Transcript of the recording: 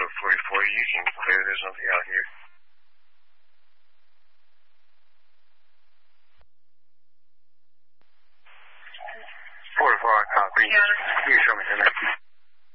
to 44. You can clear. There's nothing out here. 44, copy. You show me the next.